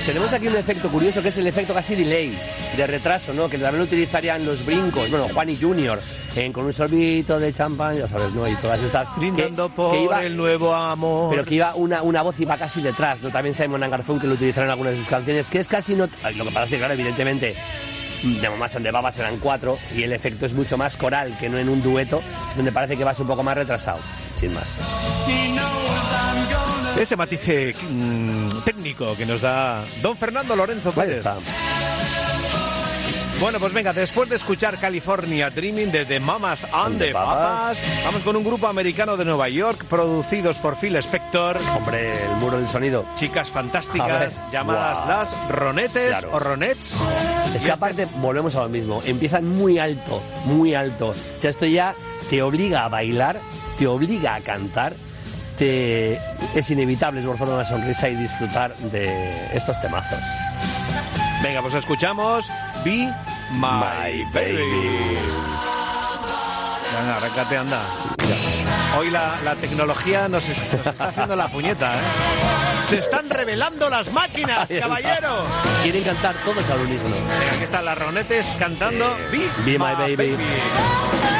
Tenemos aquí un efecto curioso que es el efecto casi delay, de retraso, ¿no? Que también lo utilizarían los brincos, bueno, Juan y Junior, con un sorbito de champán, ya sabes, ¿no? Y todas estas... Brindando por el nuevo amor. Pero que iba una voz iba casi detrás, ¿no? También Simon & Garfunkel lo utilizaron en algunas de sus canciones, que es casi no... Lo que pasa es que, claro, evidentemente... De Mamas and the Babas eran 4 y el efecto es mucho más coral que no en un dueto, donde parece que vas un poco más retrasado, sin más. Ese matiz técnico que nos da don Fernando Lorenzo Pérez. Ahí está. Bueno, pues venga, después de escuchar California Dreaming de The Mamas and the Babas, vamos con un grupo americano de Nueva York, producidos por Phil Spector. Hombre, el muro del sonido. Chicas fantásticas, llamadas las Ronettes, claro, o Ronettes. Es que aparte, volvemos a lo mismo, empiezan muy alto, muy alto. O sea, esto ya te obliga a bailar, te obliga a cantar, es inevitable esbozar una sonrisa y disfrutar de estos temazos. Venga, pues escuchamos Be My Baby. Venga, arráncate, anda. Hoy la tecnología nos está haciendo la puñeta, ¿eh? ¡Se están revelando las máquinas, caballero! Quieren cantar todos al unísono. Venga, aquí están las Ronettes cantando Be My Baby.